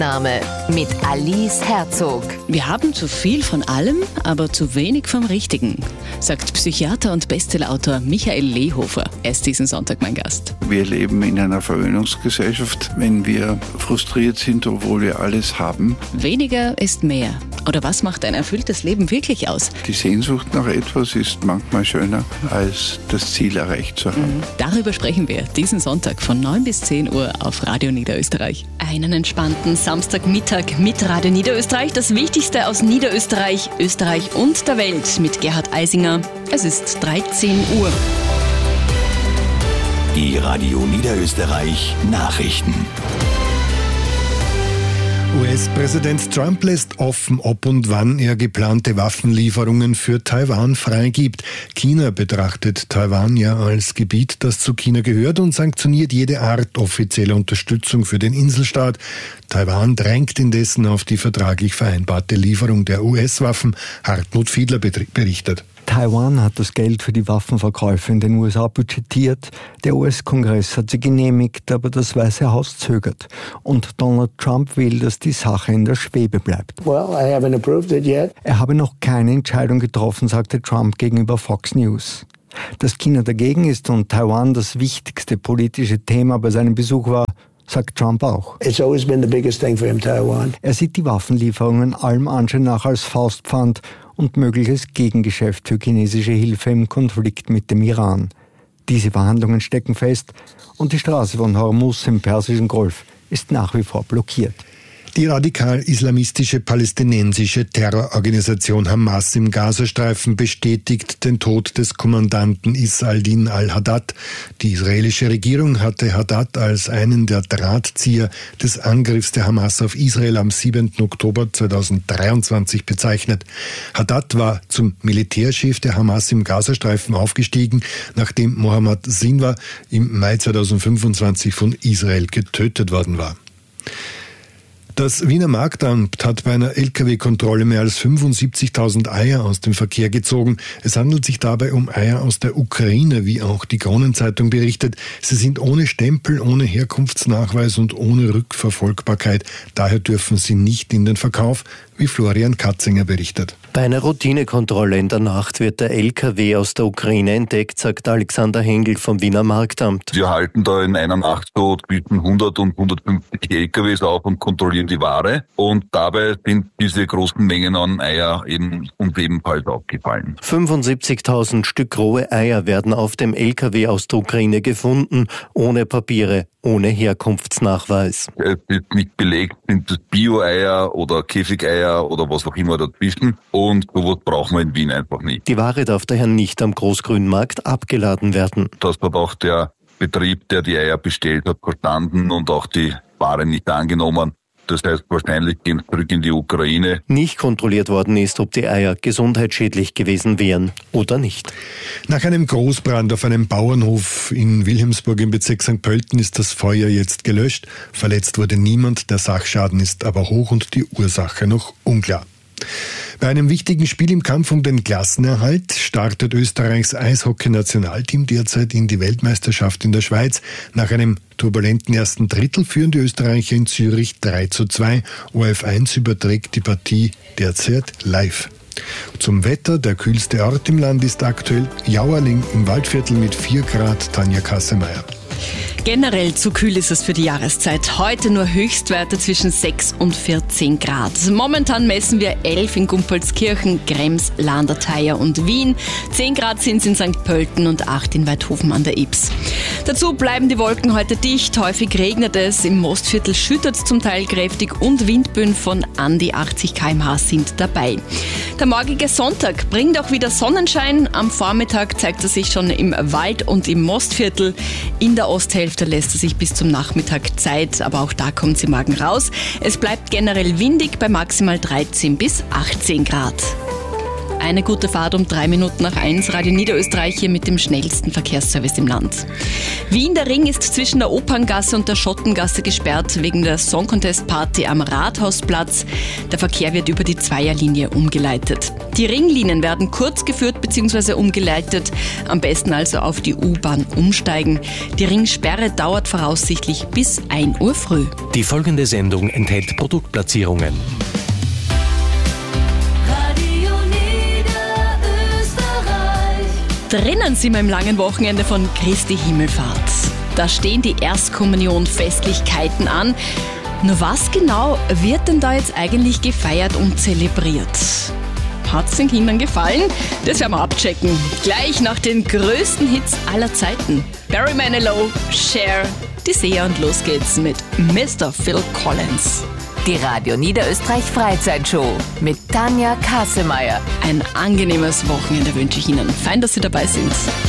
Bewegtnahme mit Alice Herzog. Wir haben zu viel von allem, aber zu wenig vom Richtigen, sagt Psychiater und Bestsellerautor Michael Lehofer. Er ist diesen Sonntag mein Gast. Wir leben in einer Verwöhnungsgesellschaft, wenn wir frustriert sind, obwohl wir alles haben. Weniger ist mehr. Oder was macht ein erfülltes Leben wirklich aus? Die Sehnsucht nach etwas ist manchmal schöner, als das Ziel erreicht zu haben. Darüber sprechen wir diesen Sonntag von 9 bis 10 Uhr auf Radio Niederösterreich. Einen entspannten Samstagmittag mit Radio Niederösterreich. Das Wichtigste aus Niederösterreich, Österreich und der Welt mit Gerhard Eisinger. Es ist 13 Uhr. Die Radio Niederösterreich Nachrichten. US-Präsident Trump lässt offen, ob und wann er geplante Waffenlieferungen für Taiwan freigibt. China betrachtet Taiwan ja als Gebiet, das zu China gehört und sanktioniert jede Art offizieller Unterstützung für den Inselstaat. Taiwan drängt indessen auf die vertraglich vereinbarte Lieferung der US-Waffen. Hartmut Fiedler berichtet. Taiwan hat das Geld für die Waffenverkäufe in den USA budgetiert. Der US-Kongress hat sie genehmigt, aber das Weiße Haus zögert. Und Donald Trump will, dass die Sache in der Schwebe bleibt. Well, I haven't approved it yet. Er habe noch keine Entscheidung getroffen, sagte Trump gegenüber Fox News. Dass China dagegen ist und Taiwan das wichtigste politische Thema bei seinem Besuch war, sagt Trump auch. It's always been the biggest thing for him, Taiwan. Er sieht die Waffenlieferungen allem Anschein nach als Faustpfand und mögliches Gegengeschäft für chinesische Hilfe im Konflikt mit dem Iran. Diese Verhandlungen stecken fest und die Straße von Hormuz im Persischen Golf ist nach wie vor blockiert. Die radikal-islamistische palästinensische Terrororganisation Hamas im Gazastreifen bestätigt den Tod des Kommandanten Is-al-Din al-Haddad. Die israelische Regierung hatte Haddad als einen der Drahtzieher des Angriffs der Hamas auf Israel am 7. Oktober 2023 bezeichnet. Haddad war zum Militärchef der Hamas im Gazastreifen aufgestiegen, nachdem Mohammed Sinwar im Mai 2025 von Israel getötet worden war. Das Wiener Marktamt hat bei einer Lkw-Kontrolle mehr als 75.000 Eier aus dem Verkehr gezogen. Es handelt sich dabei um Eier aus der Ukraine, wie auch die Kronenzeitung berichtet. Sie sind ohne Stempel, ohne Herkunftsnachweis und ohne Rückverfolgbarkeit. Daher dürfen sie nicht in den Verkauf, wie Florian Katzinger berichtet. Bei einer Routinekontrolle in der Nacht wird der LKW aus der Ukraine entdeckt, sagt Alexander Hengel vom Wiener Marktamt. Wir halten da in einer Nacht so zwischen 100 und 150 LKWs auf und kontrollieren die Ware. Und dabei sind diese großen Mengen an Eier uns ebenfalls aufgefallen. 75.000 Stück rohe Eier werden auf dem LKW aus der Ukraine gefunden, ohne Papiere, ohne Herkunftsnachweis. Es ist nicht belegt, sind das Bio-Eier oder Käfigeier oder was auch immer dazwischen. Und sowas brauchen wir in Wien einfach nicht. Die Ware darf daher nicht am Großgrünmarkt abgeladen werden. Das hat auch der Betrieb, der die Eier bestellt hat, verstanden und auch die Ware nicht angenommen. Das heißt, wahrscheinlich gehen sie zurück in die Ukraine. Nicht kontrolliert worden ist, ob die Eier gesundheitsschädlich gewesen wären oder nicht. Nach einem Großbrand auf einem Bauernhof in Wilhelmsburg im Bezirk St. Pölten ist das Feuer jetzt gelöscht. Verletzt wurde niemand, der Sachschaden ist aber hoch und die Ursache noch unklar. Bei einem wichtigen Spiel im Kampf um den Klassenerhalt startet Österreichs Eishockey-Nationalteam derzeit in die Weltmeisterschaft in der Schweiz. Nach einem turbulenten ersten Drittel führen die Österreicher in Zürich 3:2. ORF1 überträgt die Partie derzeit live. Zum Wetter, der kühlste Ort im Land ist aktuell Jauerling im Waldviertel mit 4 Grad, Tanja Kassemeyer. Generell zu kühl ist es für die Jahreszeit. Heute nur Höchstwerte zwischen 6 und 14 Grad. Momentan messen wir 11 in Gumpolskirchen, Krems, Landertheier und Wien. 10 Grad sind es in St. Pölten und 8 in Weidhofen an der Ybbs. Dazu bleiben die Wolken heute dicht. Häufig regnet es. Im Mostviertel schüttet es zum Teil kräftig und Windböen von an die 80 km/h sind dabei. Der morgige Sonntag bringt auch wieder Sonnenschein. Am Vormittag zeigt er sich schon im Wald und im Mostviertel. In der Osthälfte lässt er sich bis zum Nachmittag Zeit, aber auch da kommt sie morgen raus. Es bleibt generell windig bei maximal 13 bis 18 Grad. eine gute Fahrt um 3 Minuten nach 1. Radio Niederösterreich hier mit dem schnellsten Verkehrsservice im Land. Wien, der Ring ist zwischen der Operngasse und der Schottengasse gesperrt wegen der Song Contest Party am Rathausplatz. Der Verkehr wird über die Zweierlinie umgeleitet. Die Ringlinien werden kurz geführt bzw. umgeleitet. Am besten also auf die U-Bahn umsteigen. Die Ringsperre dauert voraussichtlich bis 1 Uhr früh. Die folgende Sendung enthält Produktplatzierungen. Drinnen sind wir im langen Wochenende von Christi Himmelfahrt. Da stehen die Erstkommunion-Festlichkeiten an. Nur was genau wird denn da jetzt eigentlich gefeiert und zelebriert? Hat's den Kindern gefallen? Das werden wir abchecken. Gleich nach den größten Hits aller Zeiten. Barry Manilow, Cher, die Seher und los geht's mit Mr. Phil Collins. Die Radio Niederösterreich Freizeitshow mit Tanja Kassemeyer. Ein angenehmes Wochenende wünsche ich Ihnen. Fein, dass Sie dabei sind.